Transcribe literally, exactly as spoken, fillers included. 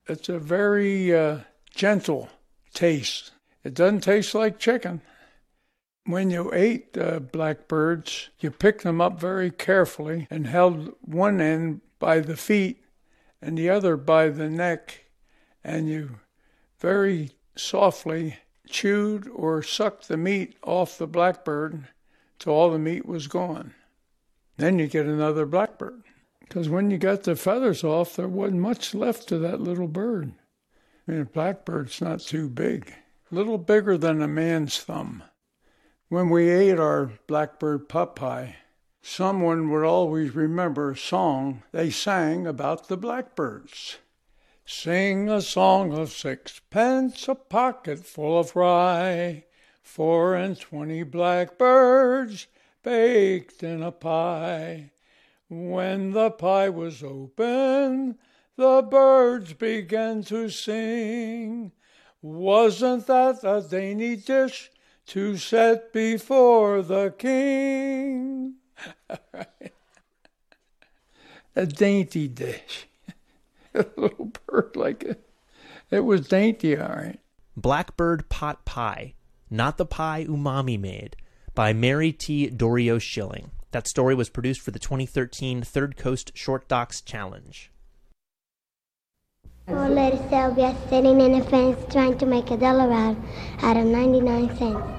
It's a very uh, gentle taste. It doesn't taste like chicken. When you ate uh, blackbirds, you picked them up very carefully and held one end by the feet and the other by the neck, and you very softly chewed or sucked the meat off the blackbird till all the meat was gone. Then you get another blackbird. Because when you got the feathers off, there wasn't much left of that little bird. I mean, a blackbird's not too big. A little bigger than a man's thumb. When we ate our blackbird pot pie, someone would always remember a song they sang about the blackbirds. Sing a song of sixpence, a pocket full of rye, four and twenty blackbirds baked in a pie. When the pie was open, the birds began to sing. Wasn't that a dainty dish to set before the king? A dainty dish. A little bird like it. It was dainty, all right. Blackbird Pot Pie, Not the Pie Umami Made, by Mary T. Dorio Schilling. That story was produced for the twenty thirteen Third Coast Short Docs Challenge. Old lady Sylvia sitting in a fence trying to make a dollar out, out of ninety-nine cents.